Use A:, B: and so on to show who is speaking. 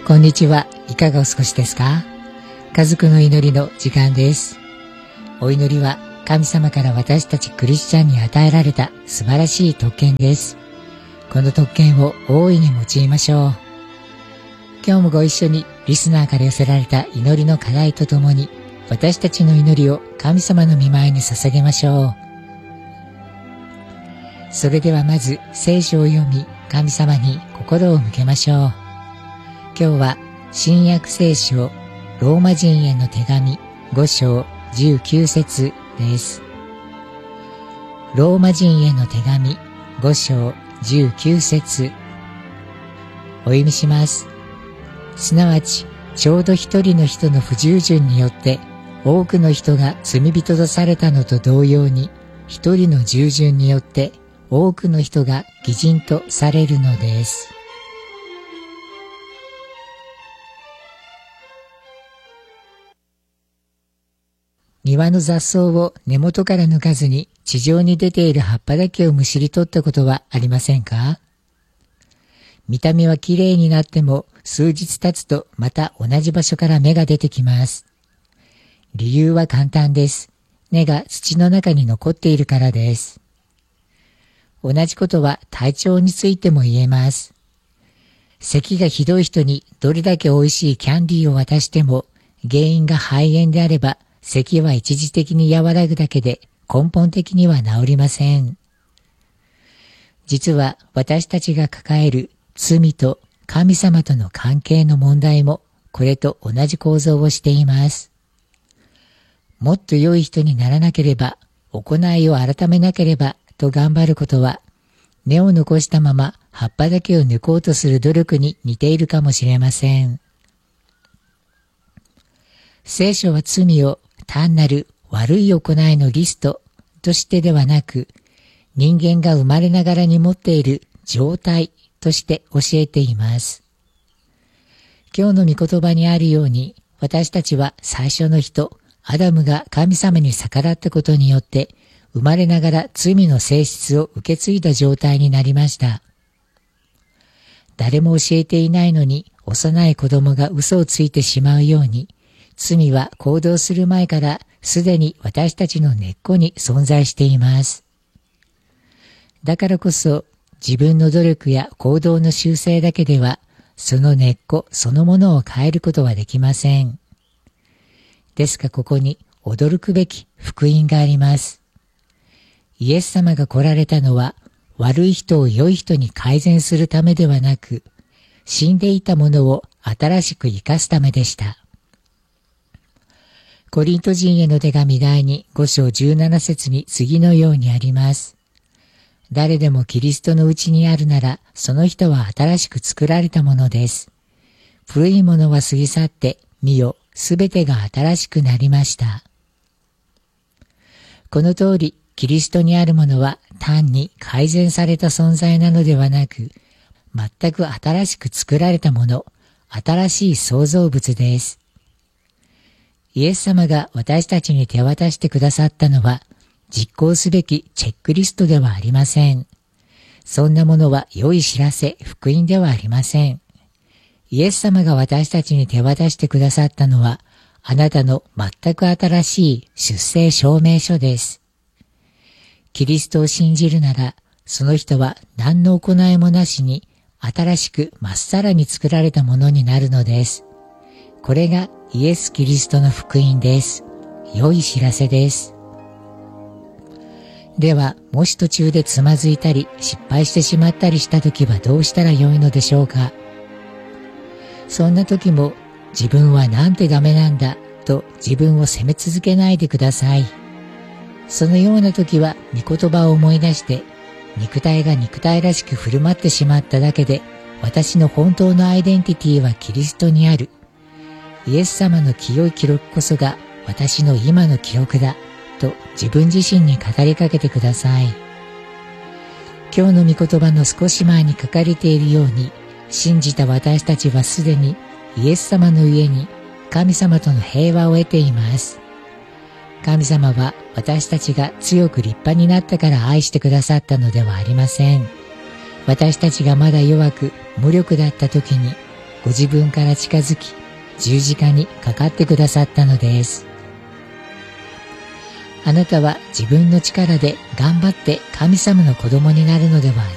A: こんにちは。いかがお過ごしですか？家族の祈りの時間です。お祈りは神様から私たちクリスチャンに与えられた素晴らしい特権です。この特権を大いに用いましょう。今日もご一緒にリスナーから寄せられた祈りの課題とともに、私たちの祈りを神様の御前に捧げましょう。それではまず聖書を読み、神様に心を向けましょう。今日は新約聖書ローマ人への手紙5章19節です。ローマ人への手紙5章19節お読みします。すなわちちょうど一人の人の不従順によって多くの人が罪人とされたのと同様に、一人の従順によって多くの人が義人とされるのです。庭の雑草を根元から抜かずに地上に出ている葉っぱだけをむしり取ったことはありませんか？見た目はきれいになっても数日経つとまた同じ場所から芽が出てきます。理由は簡単です。根が土の中に残っているからです。同じことは体調についても言えます。咳がひどい人にどれだけ美味しいキャンディーを渡しても、原因が肺炎であれば咳は一時的に和らぐだけで根本的には治りません。実は私たちが抱える罪と神様との関係の問題もこれと同じ構造をしています。もっと良い人にならなければ、行いを改めなければと頑張ることは、根を残したまま葉っぱだけを抜こうとする努力に似ているかもしれません。聖書は罪を単なる悪い行いのリストとしてではなく、人間が生まれながらに持っている状態として教えています。今日の御言葉にあるように、私たちは最初の人、アダムが神様に逆らったことによって、生まれながら罪の性質を受け継いだ状態になりました。誰も教えていないのに、幼い子供が嘘をついてしまうように、罪は行動する前からすでに私たちの根っこに存在しています。だからこそ自分の努力や行動の修正だけではその根っこそのものを変えることはできません。ですがここに驚くべき福音があります。イエス様が来られたのは悪い人を良い人に改善するためではなく、死んでいたものを新しく生かすためでした。コリント人への手紙第2 5章17節に次のようにあります。誰でもキリストのうちにあるなら、その人は新しく作られたものです。古いものは過ぎ去って、見よ、すべてが新しくなりました。この通り、キリストにあるものは単に改善された存在なのではなく、全く新しく作られたもの、新しい創造物です。イエス様が私たちに手渡してくださったのは、実行すべきチェックリストではありません。そんなものは良い知らせ、福音ではありません。イエス様が私たちに手渡してくださったのは、あなたの全く新しい出生証明書です。キリストを信じるなら、その人は何の行いもなしに、新しくまっさらに作られたものになるのです。これがイエス・キリストの福音です。良い知らせです。では、もし途中でつまずいたり失敗してしまったりしたときはどうしたらよいのでしょうか？そんな時も自分はなんてダメなんだと自分を責め続けないでください。そのような時は御言葉を思い出して肉体が肉体らしく振る舞ってしまっただけで私の本当のアイデンティティはキリストにある。イエス様の清い記録こそが私の今の記録だと自分自身に語りかけてください。今日の御言葉の少し前に書かれているように、信じた私たちはすでにイエス様の上に神様との平和を得ています。神様は私たちが強く立派になったから愛してくださったのではありません。私たちがまだ弱く無力だった時にご自分から近づき、十字架にかかってくださったのです。あなたは自分の力で頑張って神様の子供になるのではあ